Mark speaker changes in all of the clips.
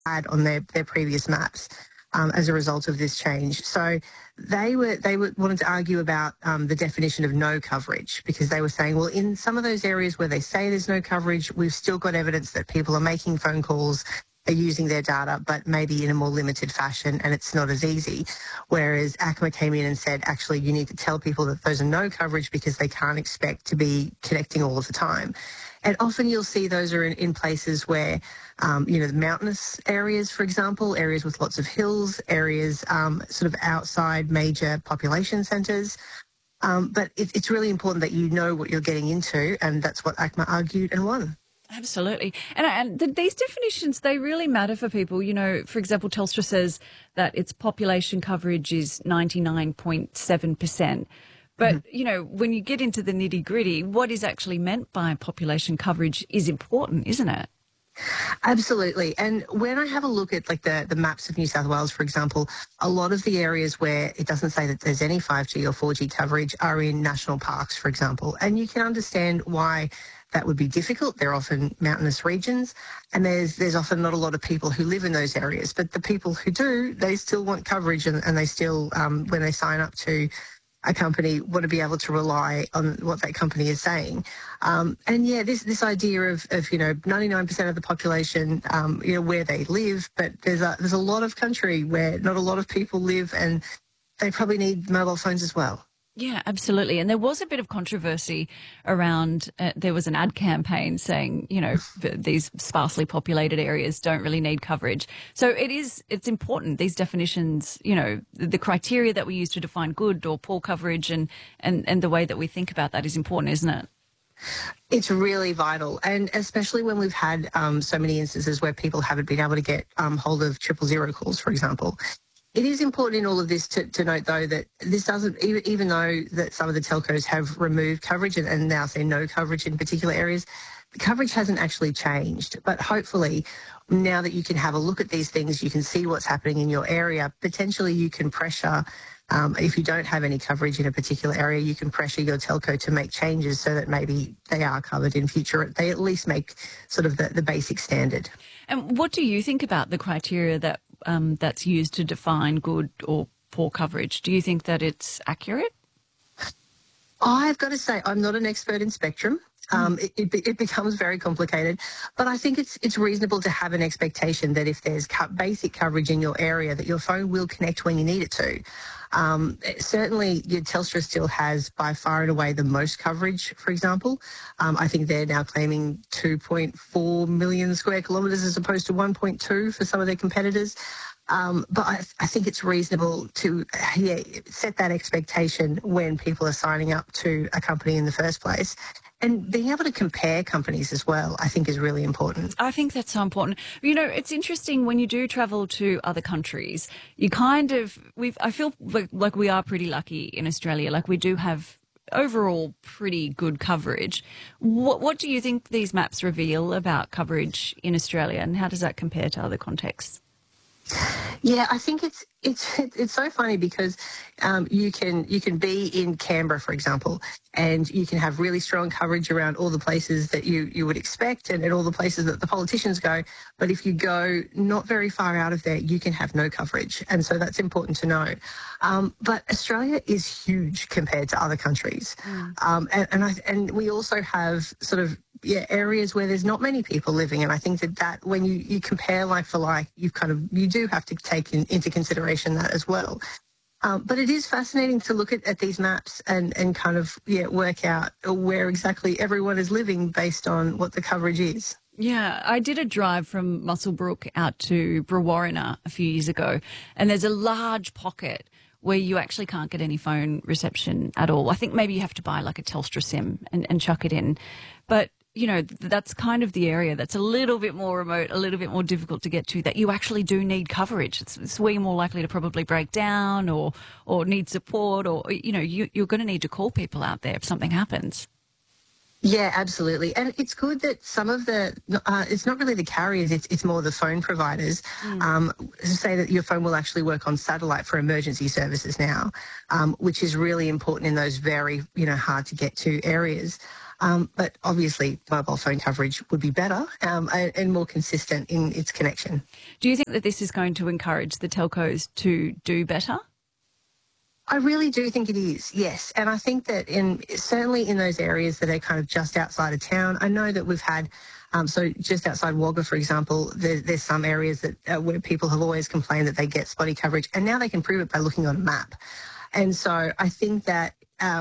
Speaker 1: had on their previous maps as a result of this change. So they wanted to argue about the definition of no coverage, because they were saying, well, in some of those areas where they say there's no coverage, we've still got evidence that people are making phone calls, are using their data, but maybe in a more limited fashion, and it's not as easy. Whereas ACMA came in and said, actually, you need to tell people that those are no coverage because they can't expect to be connecting all of the time. And often you'll see those are in places where, the mountainous areas, for example, areas with lots of hills, areas sort of outside major population centres. But it's really important that you know what you're getting into, and that's what ACMA argued and won.
Speaker 2: Absolutely. And these definitions, they really matter for people. You know, for example, Telstra says that its population coverage is 99.7%. But, when you get into the nitty-gritty, what is actually meant by population coverage is important, isn't it?
Speaker 1: Absolutely. And when I have a look at the maps of New South Wales, for example, a lot of the areas where it doesn't say that there's any 5G or 4G coverage are in national parks, for example. And you can understand why that would be difficult. They're often mountainous regions, and there's often not a lot of people who live in those areas. But the people who do, they still want coverage, and they still, when they sign up to a company, want to be able to rely on what that company is saying. This idea of 99% of the population, where they live, but there's a lot of country where not a lot of people live, and they probably need mobile phones as well.
Speaker 2: Yeah, absolutely. And there was a bit of controversy around, there was an ad campaign saying, these sparsely populated areas don't really need coverage. So it's important, these definitions, the criteria that we use to define good or poor coverage and the way that we think about that is important, isn't it?
Speaker 1: It's really vital, and especially when we've had so many instances where people haven't been able to get hold of 000 calls, for example. It is important in all of this to note, though, that this doesn't, even though that some of the telcos have removed coverage and now say no coverage in particular areas, the coverage hasn't actually changed. But hopefully, now that you can have a look at these things, you can see what's happening in your area, potentially you can pressure, if you don't have any coverage in a particular area, you can pressure your telco to make changes so that maybe they are covered in future. They at least make sort of the basic standard.
Speaker 2: And what do you think about the criteria that's used to define good or poor coverage? Do you think that it's accurate?
Speaker 1: I've got to say, I'm not an expert in spectrum. It becomes very complicated, but I think it's reasonable to have an expectation that if there's basic coverage in your area, that your phone will connect when you need it to. Certainly, your Telstra still has by far and away the most coverage, for example. I think they're now claiming 2.4 million square kilometres as opposed to 1.2 for some of their competitors. But I think it's reasonable to set that expectation when people are signing up to a company in the first place. And being able to compare companies as well, I think, is really important.
Speaker 2: I think that's so important. It's interesting when you do travel to other countries, you I feel like we are pretty lucky in Australia. Like, we do have overall pretty good coverage. What do you think these maps reveal about coverage in Australia, and how does that compare to other contexts?
Speaker 1: Yeah, I think it's so funny because you can be in Canberra, for example, and you can have really strong coverage around all the places that you would expect and all the places that the politicians go. But if you go not very far out of there, you can have no coverage. And so that's important to know. But Australia is huge compared to other countries. And we also have sort of areas where there's not many people living, and I think that when you compare like for like, you do have to take into consideration that as well. But it is fascinating to look at these maps and kind of work out where exactly everyone is living based on what the coverage is.
Speaker 2: Yeah, I did a drive from Muswellbrook out to Brewarrina a few years ago, and there's a large pocket where you actually can't get any phone reception at all. I think maybe you have to buy like a Telstra SIM and chuck it in. But that's kind of the area that's a little bit more remote, a little bit more difficult to get to, that you actually do need coverage. It's where you're more likely to probably break down or need support, or, you're going to need to call people out there if something happens.
Speaker 1: Yeah, absolutely. And it's good that some of it's not really the carriers, it's more the phone providers, say that your phone will actually work on satellite for emergency services now, which is really important in those very, hard to get to areas. But obviously, mobile phone coverage would be better and more consistent in its connection.
Speaker 2: Do you think that this is going to encourage the telcos to do better?
Speaker 1: I really do think it is, yes. And I think that certainly in those areas that are kind of just outside of town, I know that we've had, so just outside Wagga, for example, there's some areas that where people have always complained that they get spotty coverage, and now they can prove it by looking on a map. And so I think that,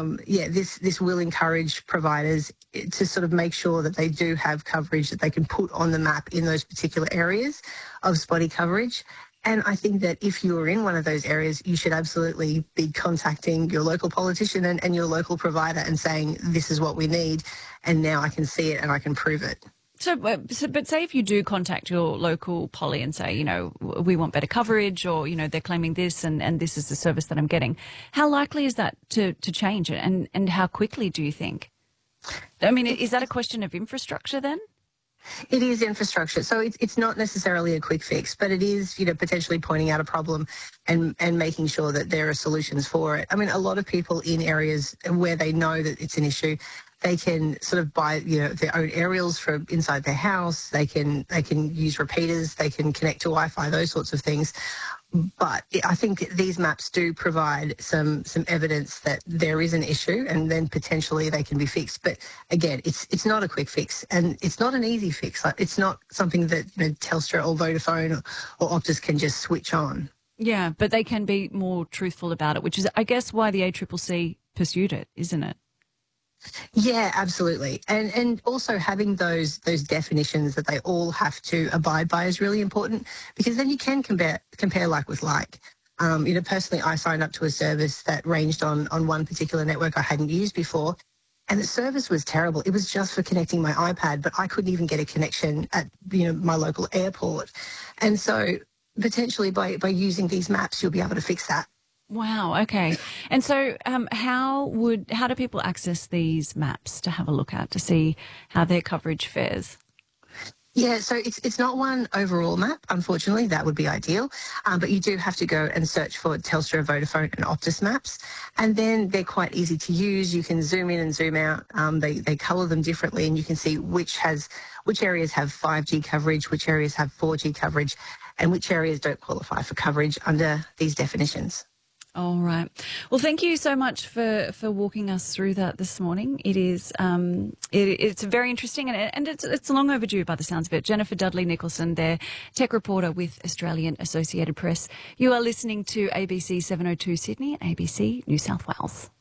Speaker 1: this will encourage providers to sort of make sure that they do have coverage that they can put on the map in those particular areas of spotty coverage. And I think that if you're in one of those areas, you should absolutely be contacting your local politician and your local provider and saying, this is what we need, and now I can see it and I can prove it.
Speaker 2: So, but say if you do contact your local poly and say, we want better coverage, or, they're claiming this and this is the service that I'm getting, how likely is that to change it, and how quickly do you think? I mean, is that a question of infrastructure then?
Speaker 1: It is infrastructure. So it's not necessarily a quick fix, but it is, potentially pointing out a problem and making sure that there are solutions for it. I mean, a lot of people in areas where they know that it's an issue, they can sort of buy, their own aerials for inside their house. They can use repeaters. They can connect to Wi-Fi, those sorts of things. But I think these maps do provide some evidence that there is an issue, and then potentially they can be fixed. But again, it's not a quick fix, and it's not an easy fix. Like, it's not something that Telstra or Vodafone or Optus can just switch on.
Speaker 2: Yeah, but they can be more truthful about it, which is, I guess, why the ACCC pursued it, isn't it?
Speaker 1: Yeah, absolutely. And also having those definitions that they all have to abide by is really important, because then you can compare like with like. Personally, I signed up to a service that ranged on one particular network I hadn't used before, and the service was terrible. It was just for connecting my iPad, but I couldn't even get a connection at my local airport. And so potentially by using these maps, you'll be able to fix that.
Speaker 2: Wow. Okay. And so, how do people access these maps to have a look at to see how their coverage fares?
Speaker 1: Yeah, so it's not one overall map, unfortunately. That would be ideal. But you do have to go and search for Telstra, Vodafone and Optus maps. And then they're quite easy to use. You can zoom in and zoom out. They colour them differently, and you can see which areas have 5G coverage, which areas have 4G coverage, and which areas don't qualify for coverage under these definitions.
Speaker 2: All right. Well, thank you so much for walking us through that this morning. It is it's very interesting, and it's long overdue by the sounds of it. Jennifer Dudley-Nicholson, their tech reporter with Australian Associated Press. You are listening to ABC 702 Sydney, ABC New South Wales.